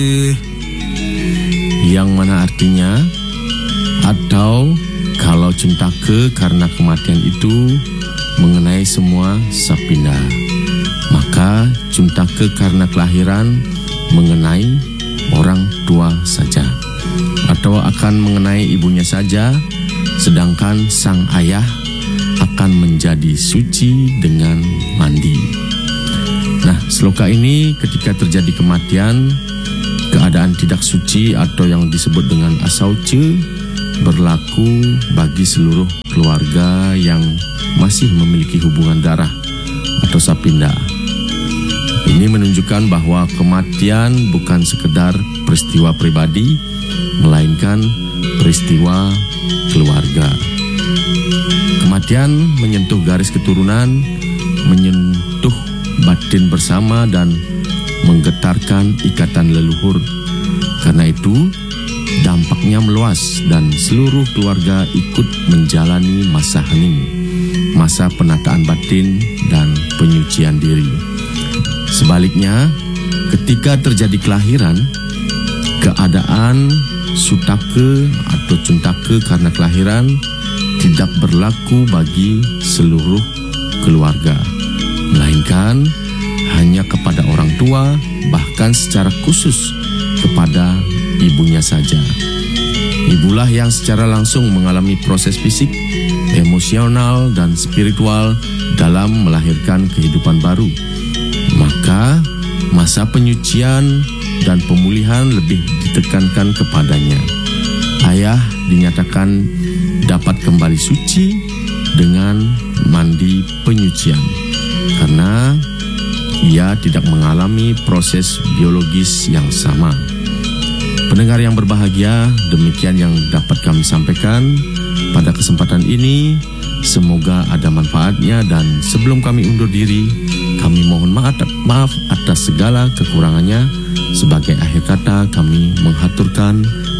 yang mana artinya atau kalau cuntake karena kematian itu mengenai semua sapinda, maka cuntake karena kelahiran mengenai orang tua saja atau akan mengenai ibunya saja, sedangkan sang ayah akan menjadi suci dengan mandi. Nah, sloka ini ketika terjadi kematian, keadaan tidak suci atau yang disebut dengan asauce berlaku bagi seluruh keluarga yang masih memiliki hubungan darah atau sapinda. Ini menunjukkan bahwa kematian bukan sekedar peristiwa pribadi, melainkan peristiwa keluarga. Kematian menyentuh garis keturunan, menyentuh batin bersama dan menggetarkan ikatan leluhur. Karena itu, dampaknya meluas dan seluruh keluarga ikut menjalani masa hening, masa penataan batin dan penyucian diri. Sebaliknya, ketika terjadi kelahiran, keadaan sutake atau cuntake karena kelahiran tidak berlaku bagi seluruh keluarga, melainkan hanya kepada orang tua, bahkan secara khusus kepada ibunya saja. Ibulah yang secara langsung mengalami proses fisik, emosional, dan spiritual dalam melahirkan kehidupan baru. Maka masa penyucian dan pemulihan lebih ditekankan kepadanya. Ayah dinyatakan dapat kembali suci dengan mandi penyucian karena ia tidak mengalami proses biologis yang sama. Pendengar yang berbahagia, demikian yang dapat kami sampaikan pada kesempatan ini. Semoga ada manfaatnya, dan sebelum kami undur diri, kami mohon maaf atas segala kekurangannya. Sebagai akhir kata, kami menghaturkan